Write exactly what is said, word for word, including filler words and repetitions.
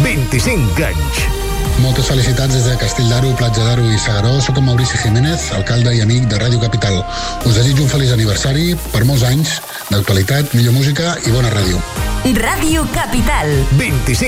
vint-i-cinc anys. Moltes felicitats des de Castell d'Aro, Platja d'Aro i S'Agaró. Soc en Maurici Jiménez, alcalde i amic de Ràdio Capital. Us desitjo un feliç aniversari per molts anys d'actualitat, millor música i bona ràdio. Ràdio Capital. vint-i-cinc